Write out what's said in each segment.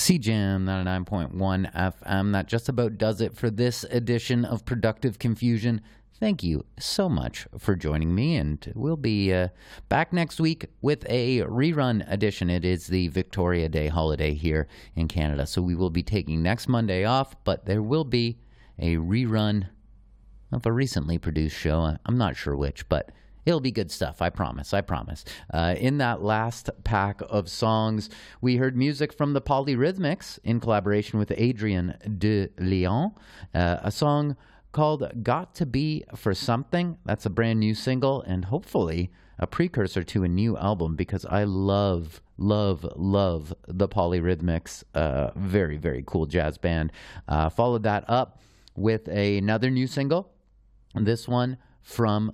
CJAM 99.1 FM. That just about does it for this edition of Productive Confusion. Thank you so much for joining me, and we'll be back next week with a rerun edition. It is the Victoria Day holiday here in Canada, so we will be taking next Monday off, but there will be a rerun of a recently produced show. I'm not sure which, but it'll be good stuff, I promise. In that last pack of songs, we heard music from the Polyrhythmics in collaboration with Adrien de Leon, a song called Got to Be for Something. That's a brand new single and hopefully a precursor to a new album, because I love the Polyrhythmics. Very, very cool jazz band. Followed that up with another new single. This one from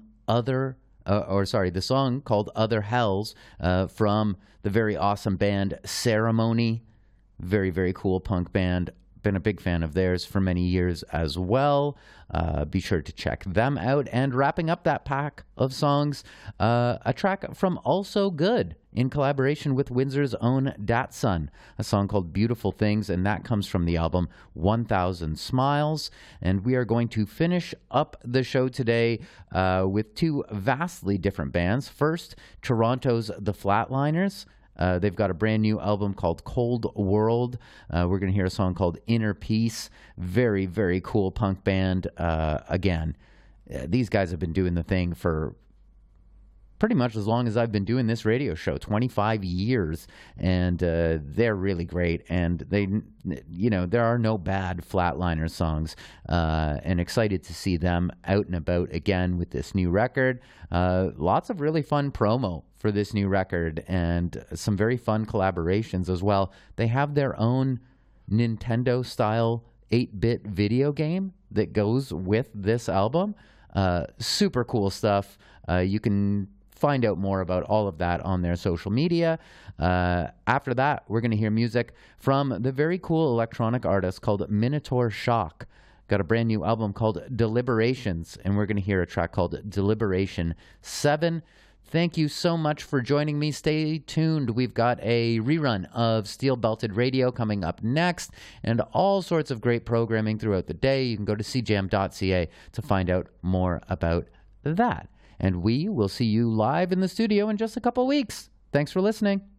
the song called Other Hells from the very awesome band Ceremony. Very, very cool punk band. Been a big fan of theirs for many years as well. Be sure to check them out. And wrapping up that pack of songs, a track from Also Good in collaboration with Windsor's own Datsun, a song called Beautiful Things, and that comes from the album 1000 Smiles. And we are going to finish up the show today with two vastly different bands. First, Toronto's The Flatliners. They've got a brand new album called Cold World. We're going to hear a song called Inner Peace. Very, very cool punk band. Again, these guys have been doing the thing for pretty much as long as I've been doing this radio show, 25 years, and they're really great. And there are no bad Flatliners songs, and excited to see them out and about again with this new record. Lots of really fun promo for this new record and some very fun collaborations as well. They have their own Nintendo-style 8-bit video game that goes with this album. Super cool stuff. You can find out more about all of that on their social media. After that, we're going to hear music from the very cool electronic artist called Minotaur Shock. Got a brand new album called Deliberations, and we're going to hear a track called Deliberation 7. Thank you so much for joining me. Stay tuned. We've got a rerun of Steel Belted Radio coming up next, and all sorts of great programming throughout the day. You can go to cjam.ca to find out more about that. And we will see you live in the studio in just a couple weeks. Thanks for listening.